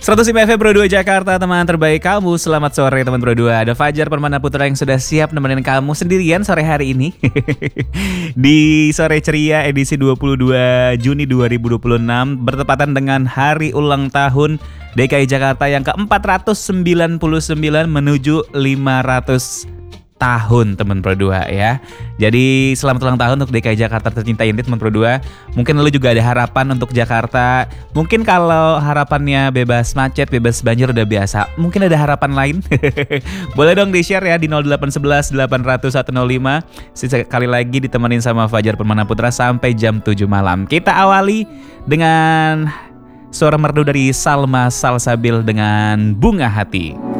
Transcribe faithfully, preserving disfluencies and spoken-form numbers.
seratus lima F M Pro dua Jakarta, teman terbaik kamu. Selamat sore teman Pro dua. Ada Fajar Permana Putra yang sudah siap nemenin kamu sendirian sore hari ini. Di sore ceria edisi dua puluh dua Juni dua ribu dua puluh enam, bertepatan dengan hari ulang tahun D K I Jakarta yang ke empat ratus sembilan puluh sembilan menuju lima ratus tahun teman Pro dua ya. Jadi selamat ulang tahun untuk D K I Jakarta tercinta ini teman Pro dua. Mungkin lu juga ada harapan untuk Jakarta. Mungkin kalau harapannya bebas macet, bebas banjir udah biasa, mungkin ada harapan lain. Boleh dong di-share ya di nol delapan satu satu delapan nol nol satu nol lima. Sekali lagi ditemenin sama Fajar Permana Putra sampai jam tujuh malam. Kita awali dengan suara merdu dari Salma Salsabil dengan Bunga Hati.